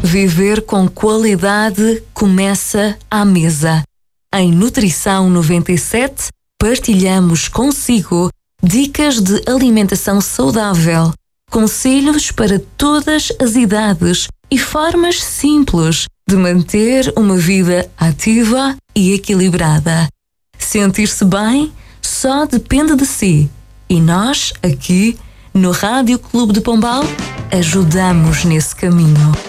Viver com qualidade começa à mesa. Em Nutrição 97, partilhamos consigo dicas de alimentação saudável, conselhos para todas as idades e formas simples de manter uma vida ativa e equilibrada. Sentir-se bem só depende de si. E nós, aqui, no Rádio Clube de Pombal, ajudamos nesse caminho.